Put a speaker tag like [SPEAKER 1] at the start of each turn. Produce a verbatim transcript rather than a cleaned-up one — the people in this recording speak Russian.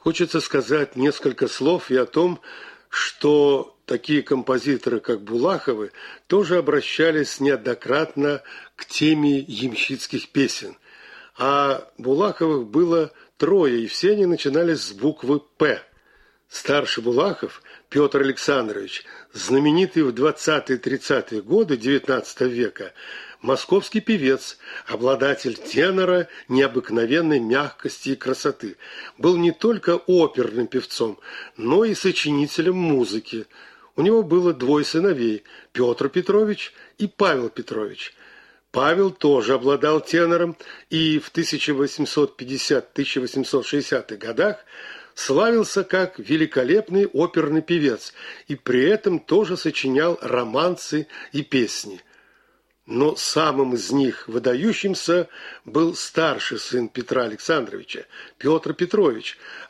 [SPEAKER 1] Хочется сказать несколько слов и о том, что такие композиторы, как Булаховы, тоже обращались неоднократно к теме ямщицких песен. А Булаховых было трое, и все они начинались с буквы «П». Старший Булахов, Петр Александрович, знаменитый в двадцатые-тридцатые годы девятнадцатого века, московский певец, обладатель тенора необыкновенной мягкости и красоты, был не только оперным певцом, но и сочинителем музыки. У него было двое сыновей – Петр Петрович и Павел Петрович. Павел тоже обладал тенором и в тысяча восемьсот пятидесятых — тысяча восемьсот шестидесятых годах славился как великолепный оперный певец и при этом тоже сочинял романсы и песни. Но самым из них выдающимся был старший сын Петра Александровича, Петр Петрович,